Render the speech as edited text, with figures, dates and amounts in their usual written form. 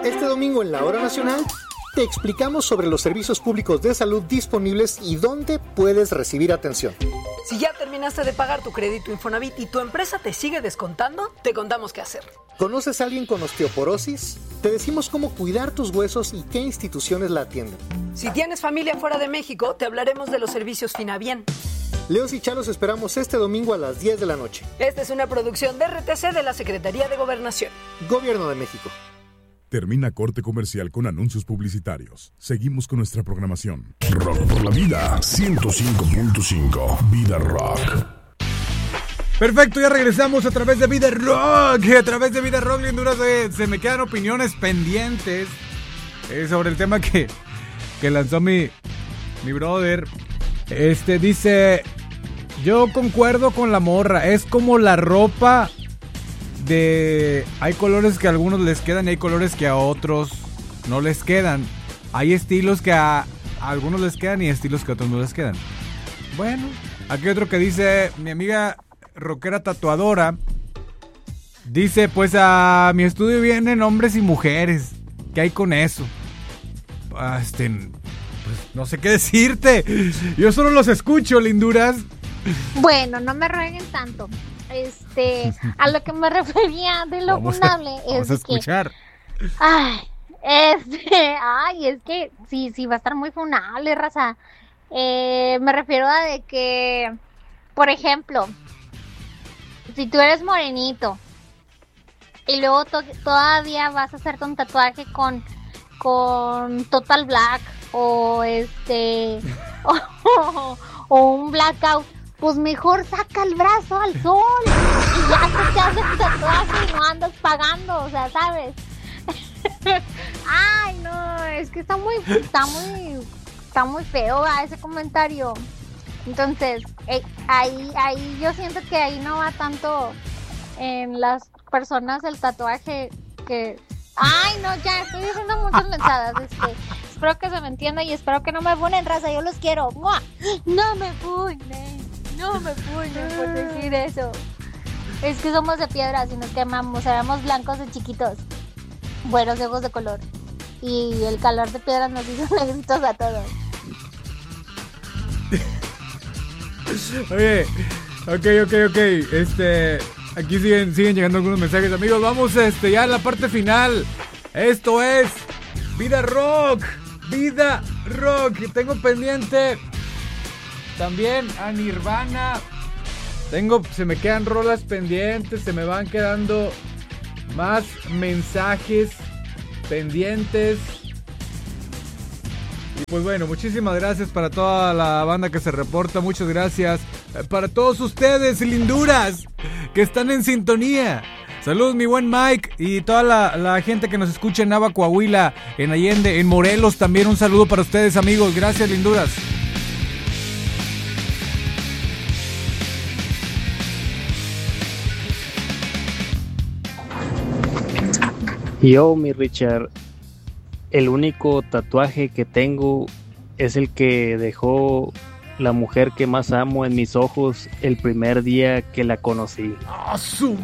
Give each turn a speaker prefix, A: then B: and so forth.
A: Este domingo en la Hora Nacional te explicamos sobre los servicios públicos de salud disponibles y dónde puedes recibir atención.
B: Si ya terminaste de pagar tu crédito Infonavit y tu empresa te sigue descontando, te contamos qué hacer.
A: ¿Conoces a alguien con osteoporosis? Te decimos cómo cuidar tus huesos y qué instituciones la atienden.
B: Si tienes familia fuera de México, te hablaremos de los servicios Finabien.
A: Leos y Chalos esperamos este domingo a las 10 de la noche.
B: Esta es una producción de RTC de la Secretaría de Gobernación.
A: Gobierno de México.
C: Termina corte comercial con anuncios publicitarios. Seguimos con nuestra programación. Rock por la vida, 105.5. Vida Rock.
D: Perfecto, ya regresamos a través de Vida Rock. A través de Vida Rock, linduras, se me quedan opiniones pendientes sobre el tema que lanzó mi brother. Dice, yo concuerdo con la morra, es como la ropa hay colores que a algunos les quedan y hay colores que a otros no les quedan. Hay estilos que a algunos les quedan y estilos que a otros no les quedan. Bueno, aquí otro que dice, mi amiga rockera tatuadora, dice, pues a mi estudio vienen hombres y mujeres. ¿Qué hay con eso? Pues no sé qué decirte. Yo solo los escucho, linduras.
E: Bueno, no me rueguen tanto. A lo que me refería de lo funable es
D: vamos a escuchar.
E: Es que sí va a estar muy funable, raza. Me refiero a de que, por ejemplo, si tú eres morenito y luego todavía vas a hacerte un tatuaje con Total Black o o un blackout, pues mejor saca el brazo al sol y ya te haces el tatuaje y no andas pagando, o sea, ¿sabes? Ay, no, es que está muy feo ese comentario. Entonces, ahí yo siento que ahí no va tanto en las personas el tatuaje que... Ay, no, ya estoy diciendo muchas mensadas. Espero que se me entienda y espero que no me funen, raza, yo los quiero. ¡Mua! No me funen por decir eso. Es que somos de piedras y nos quemamos, éramos blancos de chiquitos, buenos ojos de color, y el calor de piedras nos hizo negritos a todos.
D: Oye, ok. Aquí siguen llegando algunos mensajes, amigos. Vamos ya a la parte final. Esto es Vida Rock. Tengo pendiente también a Nirvana. Se me quedan rolas pendientes, se me van quedando más mensajes pendientes. Y pues bueno, muchísimas gracias para toda la banda que se reporta. Muchas gracias para todos ustedes, linduras, que están en sintonía. Saludos, mi buen Mike, y toda la gente que nos escucha en Nava, Coahuila, en Allende, en Morelos también. Un saludo para ustedes, amigos. Gracias, linduras.
F: Yo, mi Richard, el único tatuaje que tengo es el que dejó la mujer que más amo en mis ojos el primer día que la conocí.